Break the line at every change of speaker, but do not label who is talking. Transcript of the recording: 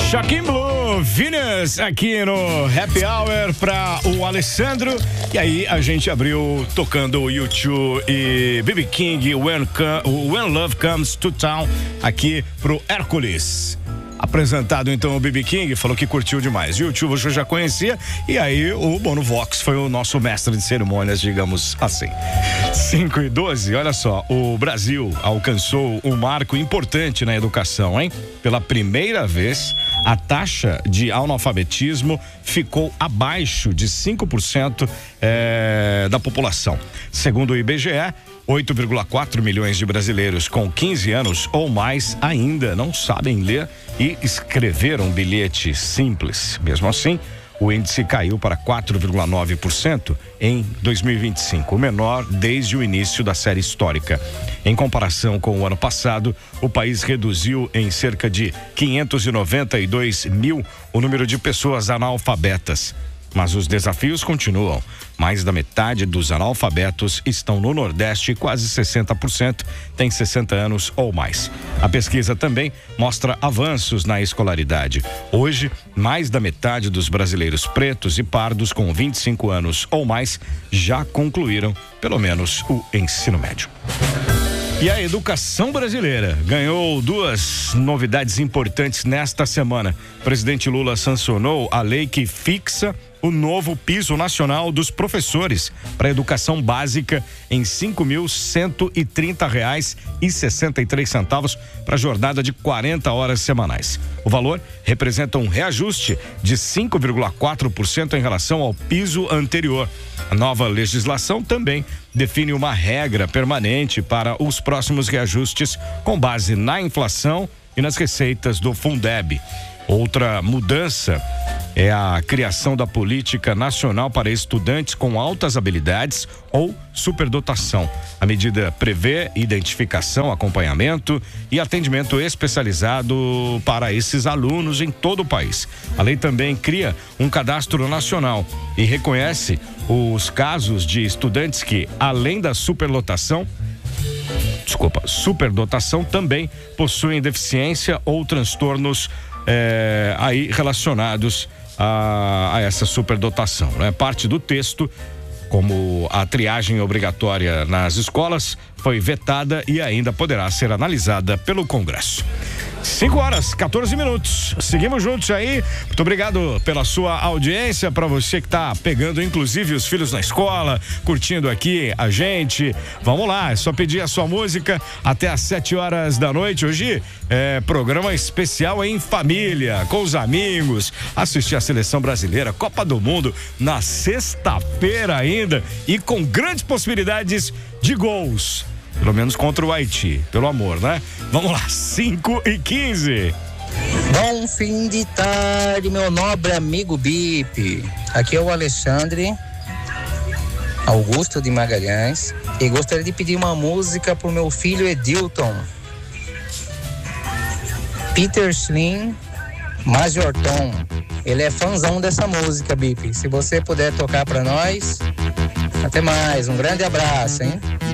Shocking Blue, Venus, aqui no Happy Hour para o Alessandro. E aí a gente abriu tocando o U2 e B.B. King, When Love Comes to Town, aqui pro Hércules. Apresentado então o B.B. King, falou que curtiu demais. E o U2 você já conhecia, e aí o Bono Vox foi o nosso mestre de cerimônias, digamos assim. 5:12, olha só, o Brasil alcançou um marco importante na educação, hein? Pela primeira vez, a taxa de analfabetismo ficou abaixo de 5% da população. Segundo o IBGE, 8,4 milhões de brasileiros com 15 anos ou mais ainda não sabem ler e escrever um bilhete simples. Mesmo assim, o índice caiu para 4,9% em 2025, o menor desde o início da série histórica. Em comparação com o ano passado, o país reduziu em cerca de 592 mil o número de pessoas analfabetas. Mas os desafios continuam. Mais da metade dos analfabetos estão no Nordeste e quase 60% têm 60 anos ou mais. A pesquisa também mostra avanços na escolaridade. Hoje, mais da metade dos brasileiros pretos e pardos com 25 anos ou mais já concluíram, pelo menos, o ensino médio. E a educação brasileira ganhou duas novidades importantes nesta semana. O presidente Lula sancionou a lei que fixa o novo piso nacional dos professores para a educação básica em R$ 5.130,63 para a jornada de 40 horas semanais. O valor representa um reajuste de 5,4% em relação ao piso anterior. A nova legislação também define uma regra permanente para os próximos reajustes com base na inflação e nas receitas do Fundeb. Outra mudança é a criação da Política Nacional para Estudantes com Altas Habilidades ou Superdotação. A medida prevê identificação, acompanhamento e atendimento especializado para esses alunos em todo o país. A lei também cria um cadastro nacional e reconhece os casos de estudantes que, além da superdotação, também possuem deficiência ou transtornos aí relacionados a essa superdotação, né? Parte do texto, como a triagem obrigatória nas escolas, foi vetada e ainda poderá ser analisada pelo Congresso. 5:14. Seguimos juntos aí. Muito obrigado pela sua audiência, para você que tá pegando inclusive os filhos na escola, curtindo aqui a gente. Vamos lá, é só pedir a sua música até às 7h da noite. Hoje é programa especial em família, com os amigos, assistir a seleção brasileira, Copa do Mundo na sexta-feira ainda e com grandes possibilidades de gols. Pelo menos contra o Haiti, pelo amor, né? Vamos lá, 5:15.
Bom fim de tarde, meu nobre amigo Bip. Aqui é o Alexandre Augusto de Magalhães e gostaria de pedir uma música pro meu filho Edilton. Peter Slim, Major Tom. Ele é fãzão dessa música, Bip. Se você puder tocar pra nós, até mais. Um grande abraço, hein?